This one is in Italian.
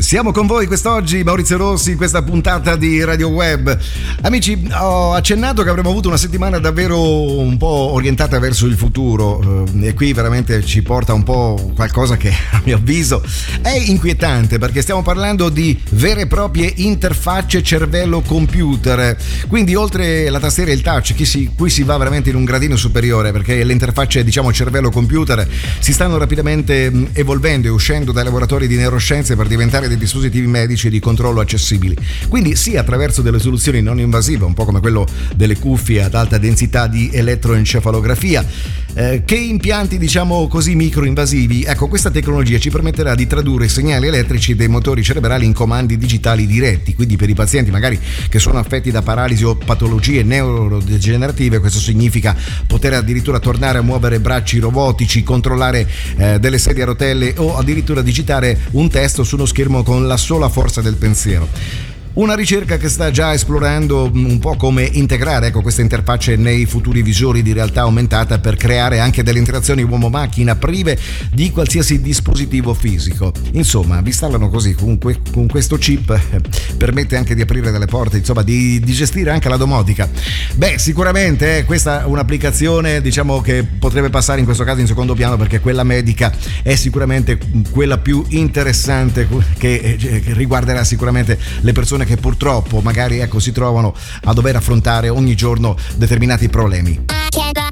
Siamo con voi quest'oggi, Maurizio Rossi, in questa puntata di Radio Web. Amici, ho accennato che avremmo avuto una settimana davvero un po' orientata verso il futuro e qui veramente ci porta un po' qualcosa che a mio avviso è inquietante, perché stiamo parlando di vere e proprie interfacce cervello-computer. Quindi oltre la tastiera e il touch, qui si va veramente in un gradino superiore, perché le interfacce, diciamo, cervello-computer si stanno rapidamente evolvendo e uscendo dai laboratori di neuroscienze per diventare dei dispositivi medici di controllo accessibili, quindi sia attraverso delle soluzioni non invasive, un po' come quello delle cuffie ad alta densità di elettroencefalografia, che impianti, diciamo così, microinvasivi. Ecco, questa tecnologia ci permetterà di tradurre i segnali elettrici dei motori cerebrali in comandi digitali diretti, quindi per i pazienti magari che sono affetti da paralisi o patologie neurodegenerative questo significa poter addirittura tornare a muovere bracci robotici, controllare delle sedie a rotelle o addirittura digitare un testo su uno schermo con la sola forza del pensiero. Una ricerca che sta già esplorando un po' come integrare, ecco, queste interfacce nei futuri visori di realtà aumentata per creare anche delle interazioni uomo-macchina prive di qualsiasi dispositivo fisico. Insomma, vi installano così con questo chip, permette anche di aprire delle porte, insomma di gestire anche la domotica. Beh, sicuramente questa è un'applicazione, diciamo, che potrebbe passare in questo caso in secondo piano, perché quella medica è sicuramente quella più interessante, che riguarderà sicuramente le persone che purtroppo magari, ecco, si trovano a dover affrontare ogni giorno determinati problemi.